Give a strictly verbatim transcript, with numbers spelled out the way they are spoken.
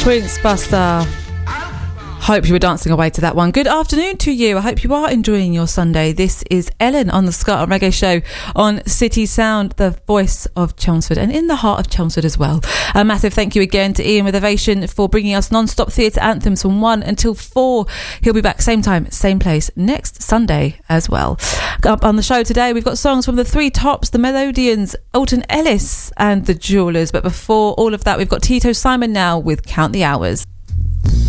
Prince Buster. Hope you were dancing away to that one. Good afternoon to you. I hope you are enjoying your Sunday. This is Ellen on the Ska and Reggae Show on City Sound, the voice of Chelmsford and in the heart of Chelmsford as well. A massive thank you again to Ian with Ovation for bringing us non-stop theatre anthems from one until four. He'll be back same time, same place next Sunday as well. Up on the show today, we've got songs from the Three Tops, the Melodians, Alton Ellis and the Jewelers. But before all of that, we've got Tito Simon now with Count the Hours.